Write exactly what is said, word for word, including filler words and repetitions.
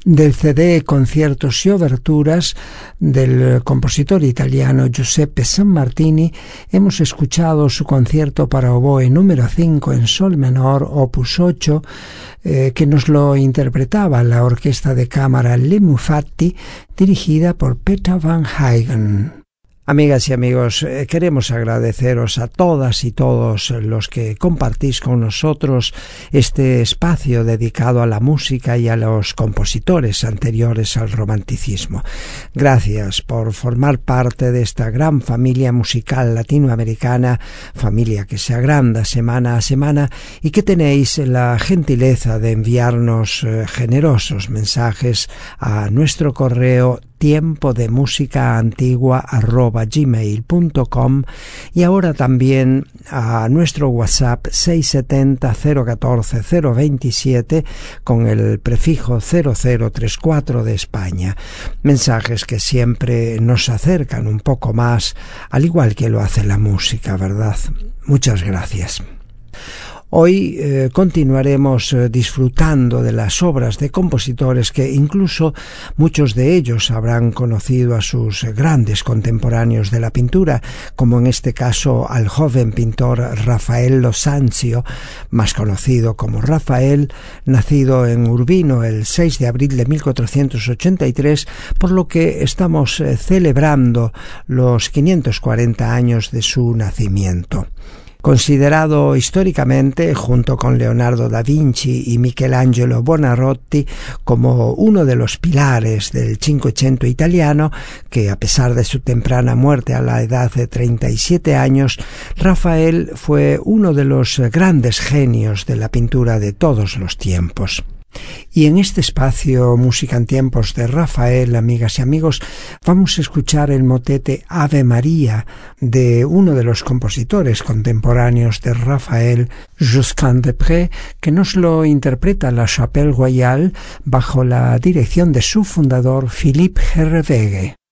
Del C D Conciertos y Oberturas del compositor italiano Giuseppe Sammartini hemos escuchado su concierto para oboe número cinco en sol menor, opus ocho, eh, que nos lo interpretaba la orquesta de cámara Le Mufatti, dirigida por Peter Van Huygen. Amigas y amigos, eh, queremos agradeceros a todas y todos los que compartís con nosotros este espacio dedicado a la música y a los compositores anteriores al romanticismo. Gracias por formar parte de esta gran familia musical latinoamericana, familia que se agranda semana a semana y que tenéis la gentileza de enviarnos eh, generosos mensajes a nuestro correo tiempo de música antigua arroba gmail punto com y ahora también a nuestro WhatsApp seis siete cero cero uno cuatro cero dos siete con el prefijo cero cero tres cuatro de España. Mensajes que siempre nos acercan un poco más, al igual que lo hace la música, ¿verdad? Muchas gracias. Hoy eh, continuaremos eh, disfrutando de las obras de compositores que incluso muchos de ellos habrán conocido a sus grandes contemporáneos de la pintura, como en este caso al joven pintor Raffaello Sanzio, más conocido como Rafael, nacido en Urbino el seis de abril de mil cuatrocientos ochenta y tres, por lo que estamos eh, celebrando los quinientos cuarenta años de su nacimiento. Considerado históricamente, junto con Leonardo da Vinci y Michelangelo Buonarroti, como uno de los pilares del Cinquecento italiano, que a pesar de su temprana muerte a la edad de treinta y siete años, Rafael fue uno de los grandes genios de la pintura de todos los tiempos. Y en este espacio Música en tiempos de Rafael, amigas y amigos, vamos a escuchar el motete Ave María de uno de los compositores contemporáneos de Rafael, Josquin des Prez, que nos lo interpreta la Chapelle Royale bajo la dirección de su fundador Philippe Herreweghe.